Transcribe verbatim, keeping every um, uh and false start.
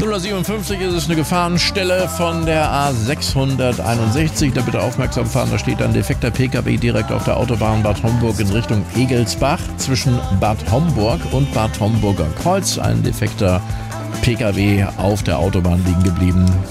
null siebenundfünfzig ist es eine Gefahrenstelle von der A sechshunderteinundsechzig. Da bitte aufmerksam fahren, da steht ein defekter P K W direkt auf der Autobahn Bad Homburg in Richtung Egelsbach zwischen Bad Homburg und Bad Homburger Kreuz. Ein defekter P K W auf der Autobahn liegen geblieben.